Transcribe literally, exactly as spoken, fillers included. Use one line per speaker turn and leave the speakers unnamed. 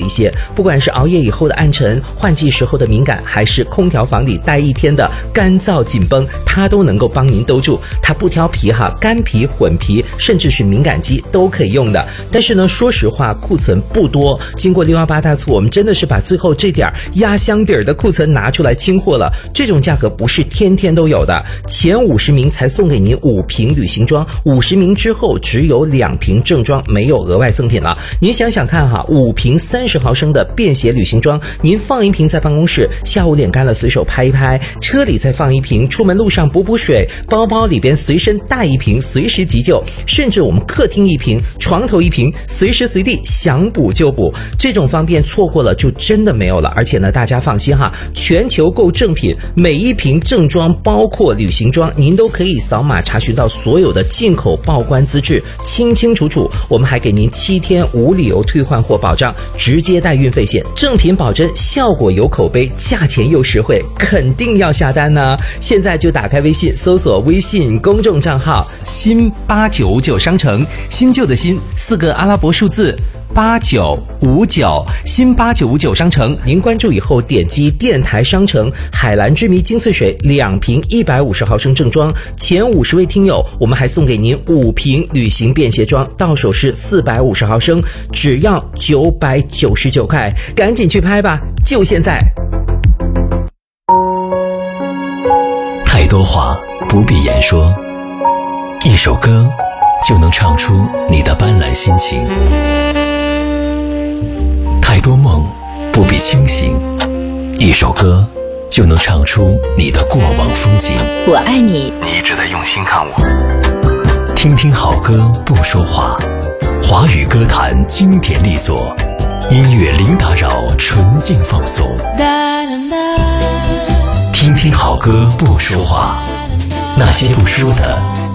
一些。不管是熬夜以后的暗沉，换季时候的敏感，还是空调房里待一天的干燥紧绷，它都能够帮您兜住。它不挑皮哈，干皮、混皮，甚至是敏感肌都可以用的。但是呢，说实话，库存不多。经过六一八大促，我们真的是把最后这点压箱底儿的库存拿出来清货了。这种价格不是天天都有的，前五十名才送给您五瓶旅行装，五十名之后只有两瓶正装，没有额外赠品了。您想想看哈，五瓶三十毫升的便携旅行装，您放一瓶在办公室，下午脸干了随手拍一拍，车里再放一瓶，出门路上补补水，包包里边随身带一瓶，随时急救，甚至我们客厅一瓶，床头一瓶，随时随地想补就补。这种方便错过了就真的没有了。而且呢，大家放心哈，全球购正品，每一瓶正装包括旅行装，您都可以扫码查询到所有的进口报关资质，清清楚楚。我们还给您七天无理由退换货保障，直接带运费险，正品保真，效果有口碑，价钱又实惠，肯定要下单呢。现在就打开微信，搜索微信公众账号新八九五九商城，新旧的新，四个阿拉伯数字八九五九，新八九五九商城。您关注以后点击电台商城，海蓝之谜精粹水两瓶一百五十毫升正装，前五十位听友我们还送给您五瓶旅行便携装，到手是四百五十毫升，只要九百九十九块，赶紧去拍吧，就现在。
太多话不必言说，一首歌就能唱出你的斑斓心情。太多梦不必清醒，一首歌就能唱出你的过往风景。
我爱你，
你一直在用心看我。听听好歌不说话，华语歌坛经典力作，音乐零打扰，纯净放松。听听好歌不说话，那些不说的